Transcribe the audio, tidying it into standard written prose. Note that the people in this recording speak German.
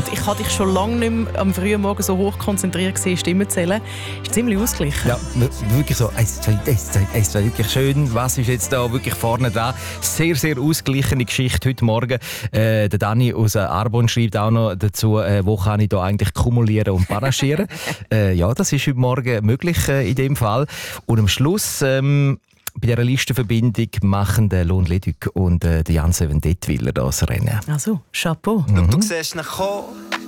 ich habe dich schon lange nicht mehr am frühen Morgen so hoch konzentriert gesehen, Stimmen zählen. Ist ziemlich ausgeglichen. Ja, wirklich so 1, 2, 1, 2, 1, 2, wirklich schön. Was ist jetzt da wirklich vorne dran? Sehr, sehr ausgeglichene Geschichte heute Morgen. Der Dani aus Arbon schreibt auch noch dazu, wo kann ich da eigentlich kumulieren und panaschieren. Ja, das ist heute Morgen möglich in dem Fall. Und am Schluss bei dieser Listenverbindung machen der Lohn Leduc und der Jan Seven Dettwiller das Rennen. Also, Chapeau. Du siehst nach